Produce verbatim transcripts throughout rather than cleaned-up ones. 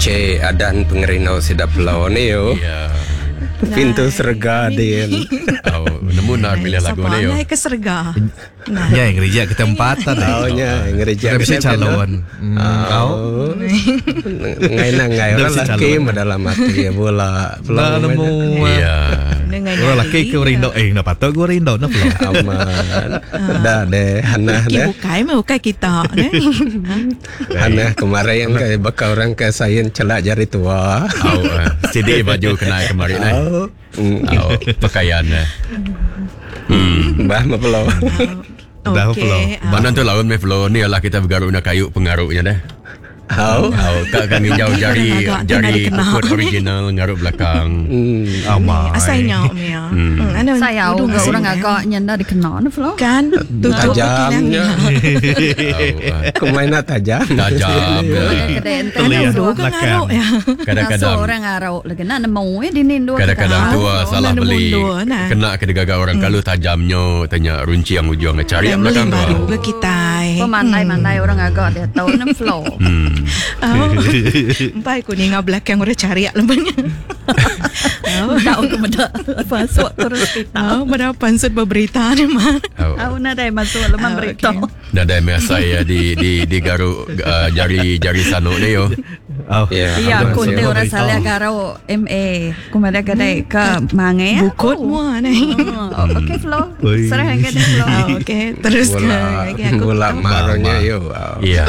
Cik adan pengerino sidap pulau ni yo. Ya. Pintu serga dia. Oh, nemu nak pilih lagu ni yo. Naik ke serga. Nah. Ya, yang gereja ketempatan. Oh nya gereja bisa calon. Oh. Ngai nang ngai orang laki dalam hati bola. Lah nemu. Iya. Orang laki ke rindo eh nak patut gue rindo nak pulau. Aman. Dah deh Hana deh. Bukai mah bukai kita. Hana kemarin yang kayak bakal orang ke sains celak jari tua. Oh, C D baju kena kemarin ni. Oh. Oh, pakaian eh. Hmm, bah ma pulau. Dah pulau. Mana tu lawan me flow ni lah kita bergaruk nak kayu pengaruknya dah. Oh, oh, kak kang hijau jari jari kukut original ngaruk belakang. Hmm, aman. Asalnya Mia. Hmm. Saya tahu orang agak nyanda dikenal ni flow. Kan tutup tajamnya. Kemana tajam? Tajam. Kadang-kadang ya. Kadang-kadang orang arau lagi nak nemu eh di nindo. Kadang-kadang tua salah beli. Kena ke degaga orang kalau tajamnya tanya runci yang ujung cari yang belakang tu. Baru ke kita. Pemandai-mandai orang agak dia tahu ni flow. Oh, baik aku ni ngah belakang orang cari lembanya. Oh, tahu tu benda masuk terus kita. Oh, benda pansut berberita ni mah. Oh, nak ada masuk lemah berita. Dah ada biasa ya di di di garuk uh, jari jari sanuk ni yo. Oh, ya. Ya, aku ni orang salah garuk M A. Kumada kadai ke mange. Bukut mua ni. Okay, flow. Serah ke dia flow. Okay, terus ke aku. Bola maronya yo. Iya.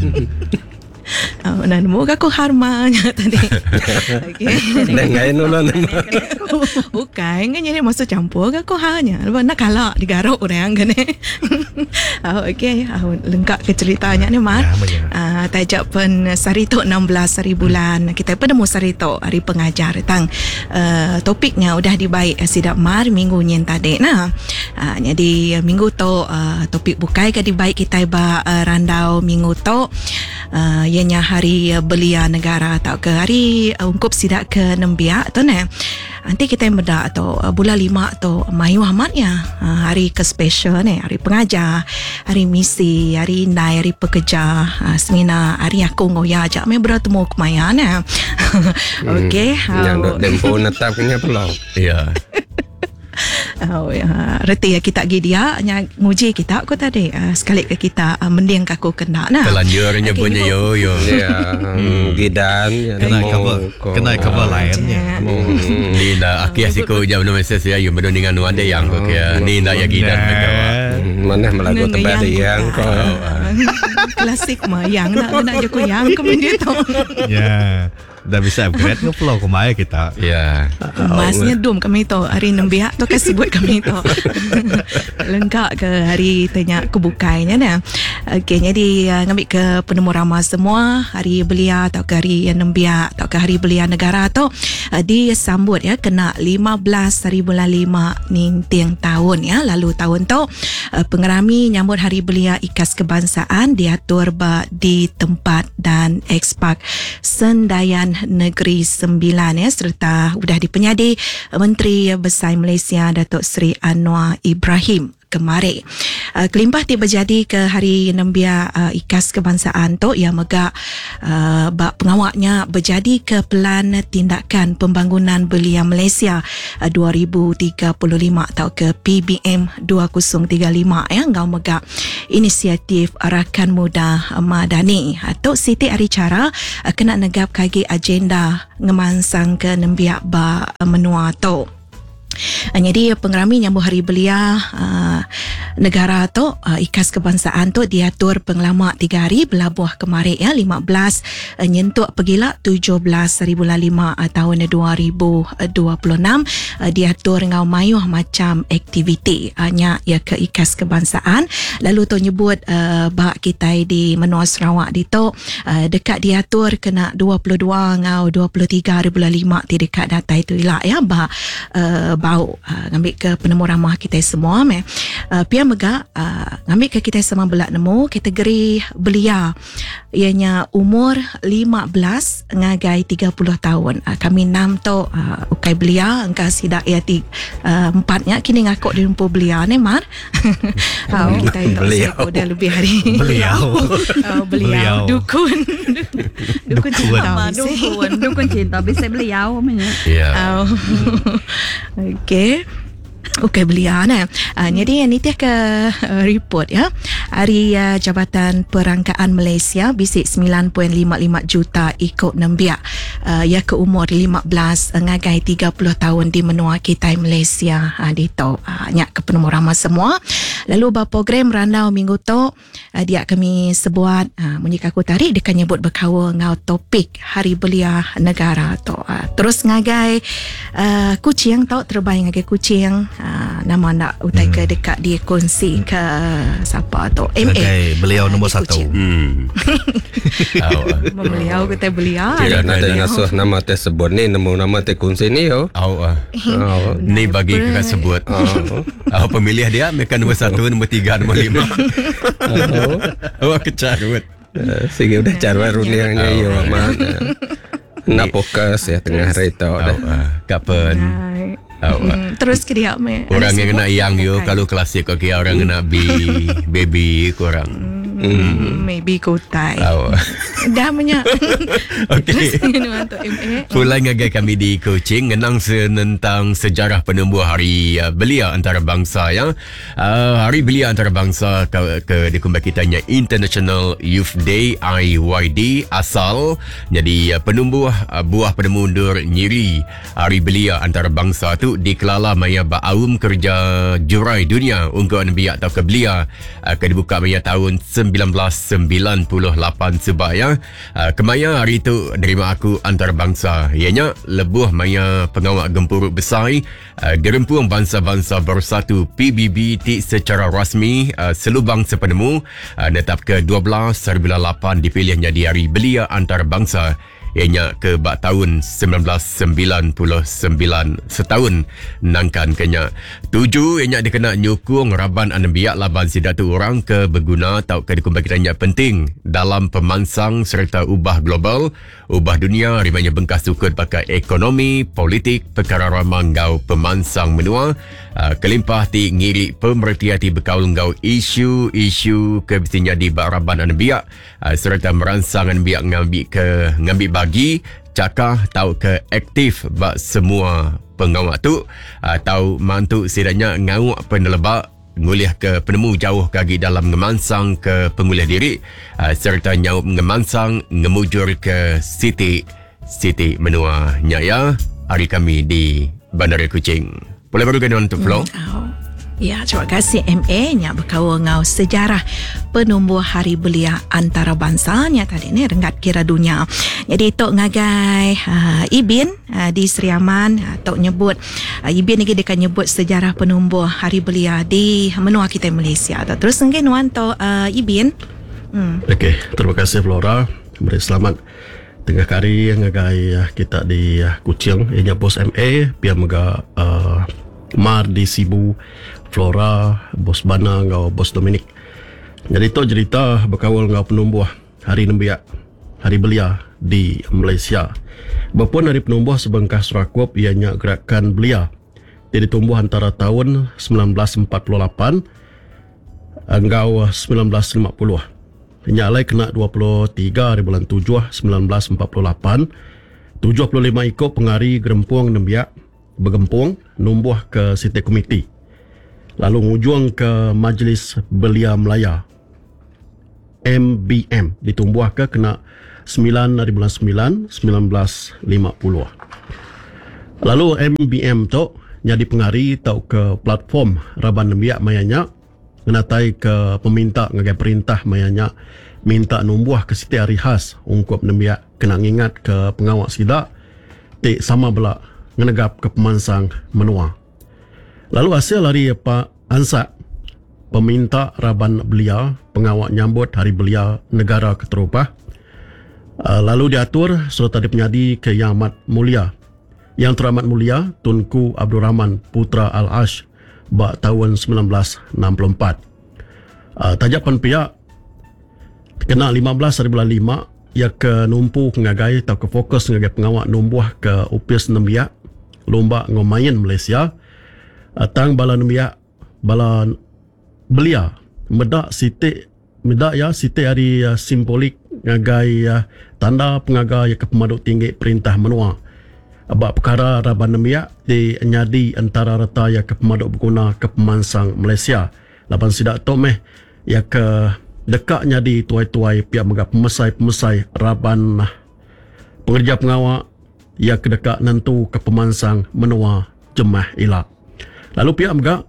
Oh, dan moga aku harmanya tadi. Okay. Dan ngai nula nama. Bukan, kan jadi masa campur aku hanya. Lepas nak kalah digaruk orang kan. Oh, okay. Oh, lengkap ke ceritanya ni Mat. Ah, tajak pen Sarito enam belas hari bulan. Kita pun nemu Sarito hari pengajar tang. Uh, topiknya udah dibaik sidap Mar minggu nyen tadi. Nah, uh, jadi minggu tu uh, topik bukai ke dibaik kita ba uh, randau minggu tu. Uh, ianya hari uh, belia negara atau ke hari uh, ungkup sidak ke nembiak tu ne. Nanti kita yang beda tu uh, bulan lima tu Mayu Ahmadnya uh, hari ke special ni, hari pengajar, hari misi, hari indai, hari pekerja, uh, semina hari aku ngoya ajak me bertemu kemaya ne. Okey. Yang dok tempo netapnya pulau. Iya. Oh, ya. Reti ya kita pergi dia nya nguji kita aku tadi uh, sekali ke kita uh, mending aku kena nah. Telanjurnya okay, punya yo yo. Ya, gidan kena cover kena cover lainnya. Ni dah aki asiko jam no message ya yo bedo dengan ada yang kok ya. Ni dah ya gidan mereka. Mana melagu tempat yang ko. Klasik mah yang nak nak je ko yang kemudian tu. Ya. Dah bisa upgrade ke pulau kemaya kita. Ya. Masnya dum kami tu hari nembiak tu kasih buat kami tu. Lengkap ke hari tanya kebukainya nah. Okey, jadi uh, ngambil ke penemu ramah semua hari belia atau ke hari nembiak atau ke hari belia negara tu uh, disambut ya kena lima belas hari bulan lima ni tiang tahun ya lalu tahun tu uh, pengerami nyambut hari belia ikas kebangsaan diatur ba di tempat dan ekspak Sendayan Negeri Sembilan ya serta sudah dipenyadi Menteri Besar Malaysia Datuk Seri Anwar Ibrahim kemarin. Uh, kelimpah tiba jadi ke hari nembia uh, ikas kebangsaan tu yang megak uh, bak pengawaknya berjadi ke Pelan Tindakan Pembangunan Belia Malaysia uh, dua ribu tiga puluh lima atau ke P B M dua ribu tiga puluh lima ya ngau megak inisiatif Rakan Muda Madani atau Siti Aricara uh, kena negap kagi agenda ngemansang ke nembia ba menua tu. Uh, jadi pengerami nyambut hari belia uh, negara tu uh, ikas kebangsaan tu diatur pengelama tiga hari belabuh kemarin ya lima belas uh, nyentuk pergilah tujuh belas hari bulan lima uh, tahun dua ribu dua puluh enam uh, diatur ngau mayuh macam aktiviti hanya uh, ya ke ikas kebangsaan lalu tu nyebut uh, bak kita di Menua Sarawak di tu uh, dekat diatur kena dua puluh dua ngau dua puluh tiga hari bulan lima ti dekat data itu ilah ya bak uh, bau uh, ngambil ke penemu ramah kita semua meh. Uh, pia mega uh, ngambil ke kita semua belak nemu kategori belia. Ianya umur lima belas ngagai tiga puluh tahun. Uh, kami enam tu uh, ukai belia engkau sidak ia tiga, uh, empatnya kini ngakuk di rumpu belia ni Mar. Oh, kita itu saya dah lebih hari. Beliau. Oh, beliau dukun. Dukun cinta. Dukun, dukun cinta bisa beliau namanya. Ya. Oh. Okey. Okey, belia nah. Uh, jadi ini dia ke uh, report ya. Hari uh, Jabatan Perangkaan Malaysia bisik sembilan perpuluhan lima lima juta ikut nembiak. Uh, ya ke umur lima belas ngagai tiga puluh tahun di menua kita Malaysia. Uh, di tu uh, nyak ke penemu ramah semua. Lalu ba program randau minggu tu uh, dia kami sebuat uh, munyi aku tarik dia kan nyebut berkawa ngau topik Hari Belia Negara tu. Uh, terus ngagai uh, kucing tau terbaik ngagai kucing. Uh, nama nak utai ke dekat dia kongsi ke uh, siapa tu M A Sebagai beliau nombor satu. Hmm. Oh, beliau kata belia Kira nak ngasuh nama teh sebut ni, nama nama teh kunci ni yo. oh, ah. Oh. Ni bagi kakak sebut. Oh. Oh, pemilih dia mereka nombor satu, nombor tiga, nombor lima. Oh, kecarut. Uh, Sige udah cara runiangnya yo mak. Nak fokus ya tengah hari tu Oh, dah. ah. Kapan? Oh, ah. Hmm, terus ke dia me. Orang yang kena yang yo, kalau klasik okey, orang kena B, baby kurang. Hmm, maybe kotai. Oh. Dah banyak. Okey. Terus ni untuk M A. Pulai ngagai kami di coaching ngenang tentang sejarah penembuh Hari uh, Belia Antarabangsa ya. Uh, Hari Belia Antarabangsa ke, ke dikumbat kitanya International Youth Day I Y D asal jadi uh, penembuh uh, buah penemundur nyiri Hari Belia Antarabangsa tu dikelala maya ba'aum kerja jurai dunia untuk biak atau ke belia uh, ke dibuka maya tahun sembilan belas sembilan puluh lapan sebab ya. Uh, kemaya hari tu nerima aku antarabangsa. Ianya lebuh maya pengawal gempuruk besar uh, gerempuang bangsa-bangsa bersatu P B B T secara rasmi uh, selubang sepenemu uh, netap ke dua belas sembilan lapan dipilihnya di Hari Belia Antarabangsa. Ianya ke bak tahun sembilan belas sembilan puluh sembilan setahun nangkan kenya. Tujuh ianya dikena nyukung raban anambiak laban sidatu orang ke berguna atau ke dikembangkitannya penting dalam pemansang serta ubah global, ubah dunia rimanya bengkas sukut pakai ekonomi, politik, perkara ramang gau pemansang menua, uh, kelimpah ti ngiri pemertiati berkaul gau isu-isu kebestinya di bak raban anambiak uh, serta meransang anambiak ngambil ke ngambil bagi cakah tau ke aktif bak semua pengawak tu atau mantu sidanya ngawak penelebak ngulih ke penemu jauh kagi dalam ngemansang ke pengulih diri serta nyau ngemansang ngemujur ke siti siti menua nyaya hari kami di Bandar Kuching. Boleh baru kena untuk flow. Oh. Ya, terima kasih M A nya berkawa ngau sejarah penumbuh Hari Belia Antarabangsa nya tadi ni renggat kira dunia. Jadi tok ngagai uh, Ibin uh, di Seriaman uh, tok nyebut uh, Ibin lagi dekat nyebut sejarah penumbuh Hari Belia di menua kita Malaysia. Terus mungkin wan tok uh, Ibin. Hmm. Okey, terima kasih Flora. Beri selamat tengah kari ngagai uh, kita di uh, Kuching ianya bos M A biar mega uh, Mar di Sibu Flora, bos Bana ngau bos Dominic. Jadi tu cerita berkawal ngau penumbuh Hari Nembiak, Hari Belia di Malaysia. Bapun Hari Penumbuh sebengkah surakup ianya gerakan belia. Dia ditumbuh antara tahun sembilan belas empat puluh lapan ngau sembilan belas lima puluh. Nyalai kena dua puluh tiga hari bulan tujuh sembilan belas empat puluh lapan. tujuh puluh lima ikut pengari gerempuang Nembiak bergempung numbuh ke Siti Komiti. Lalu ngujung ke Majlis Belia Melaya M B M ditumbuh ke kena sembilan hari bulan sembilan sembilan belas lima puluh. Lalu M B M tu jadi pengari tau ke platform Raban Nembiak mayanya ngenatai ke peminta ngagai perintah mayanya minta numbuh ke Siti Hari Khas ungkup Nembiak kena ngingat ke pengawak sidak tik sama belak ngenegap ke pemansang menua. Lalu hasil hari Pak Ansak peminta Raban Belia pengawak nyambut Hari Belia Negara Keterupah. Uh, lalu diatur surat tadi penyadi ke Yang Amat Mulia Yang teramat mulia Tunku Abdul Rahman Putra Al-Ash bak tahun sembilan belas enam puluh empat. Uh, tajapan pihak kena lima belas hari bulan lima ia ke numpu pengagai atau ke fokus pengagai pengawak numbuh ke upis nembiak lomba ngomain Malaysia. Atang bala nembiak bala belia medak sitik medak ya sitik hari uh, simbolik ngagai uh, tanda pengagai ke pemaduk tinggi perintah menua. Abak perkara raban nembiak di nyadi antara rata ya ke pemaduk berguna ke pemansang Malaysia. Lapan sidak tomeh ya ke dekaknya di tuai-tuai pihak megah pemesai-pemesai raban pengerja pengawak ia kedekat nentu ke pemansang menua Jemaah Ilak. Lalu pihak megah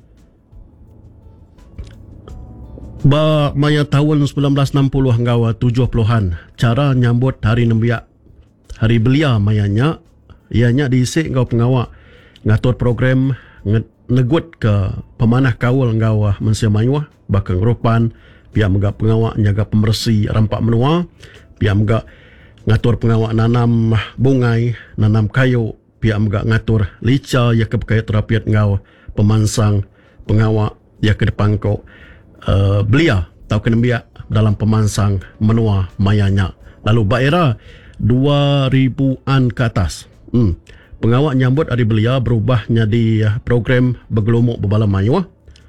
ba maya tahun sembilan belas enam puluh hingga tujuh puluhan cara nyambut hari nembiak hari belia mayanya ianya diisi ngau pengawak ngatur program negut ke pemanah kawal ngau mensia mayuah bakang rupan pihak megak pengawak jaga pembersih rampak menua, pihak megak ngatur pengawak nanam bungai, nanam kayu, pihak megak ngatur lica ya ke berkait terapiat ngau pemansang pengawak ya ke depan kau uh, belia tau kena biak dalam pemansang menua mayanya. Lalu baera dua ribuan ke atas. Hmm. Pengawak nyambut hari belia berubah jadi program bergelumuk berbala mayuah.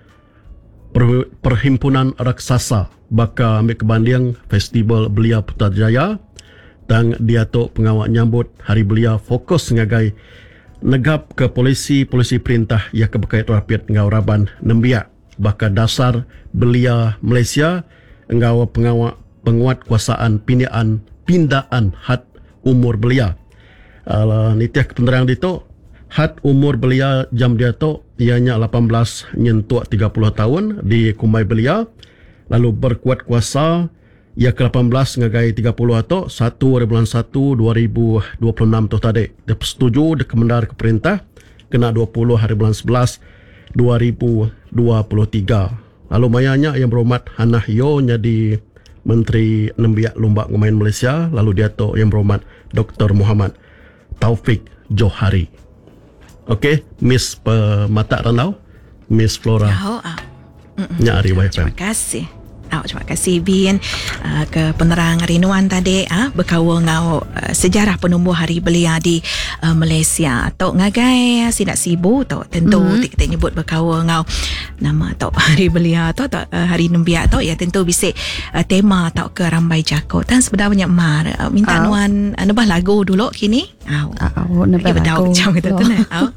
Perhimpunan Raksasa baka ambil kebandiang Festival Belia Putrajaya dan dia tu pengawak nyambut hari belia fokus ngagai negap ke polisi polisi perintah ya ke berkait rapiat ngau raban nembiak baka dasar belia Malaysia ngau pengawak penguat kuasaan pindaan pindaan had umur belia. Uh, nitiah kepenerang dito had umur belia jam dia tu ianya lapan belas nyentuak tiga puluh tahun di Kumbai Belia. Lalu berkuat kuasa ia ke lapan belas ngagai tiga puluh atau satu hari bulan satu dua ribu dua puluh enam tu tadi. Dia setuju dia kemendar ke perintah kena dua puluh hari bulan sebelas dua ribu dua puluh tiga. Lalu mayanya yang berhormat Hanah Yo jadi Menteri Nembiak Lumbak Ngomain Malaysia. Lalu dia tu yang berhormat Doktor Muhammad Taufik Johari. Okey, Miss Pemata Ranau, Miss Flora. Oh, ah. Nyari W F M. Terima kasih. Oh, terima kasih Bin uh, ke penerang rinuan tadi uh, berkawal ngau uh, sejarah penumbuh hari belia di uh, Malaysia. Tok ngagai sidak sibu tok tentu mm-hmm. kita nyebut berkawal ngau nama tok hari belia tok tok uh, hari nembiak tok ya tentu bisik uh, tema tok ke rambai jakot dan sebenarnya mar uh, minta oh. nuan uh, nebah lagu dulu kini. Au. Au nebah lagu. Macam kita tu nah. Au.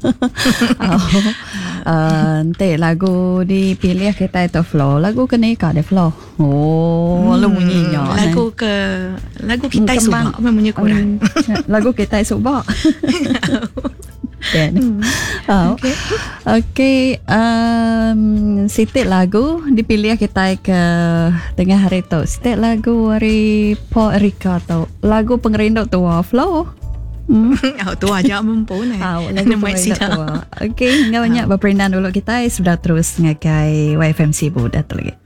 Uh, nanti lagu dipilih kita itu flow lagu kenika deh flow. Oh, hmm, lu bunyinya. Lagu ke lagu kita subak mempunyai kurang. Lagu kita subak. Hmm. Oh. Okay. Okay. Um, sitik lagu dipilih kita ke tengah hari tu. Sitik lagu hari Paul Erika tu. Lagu pengerindu tua flow. Hmm. Oh, tu aja mampu ni. Oh, lagu pengerindu tua. Okay, enggak banyak berperindan dulu kita sudah terus ngakai Y F M Sibu dah tu lagi.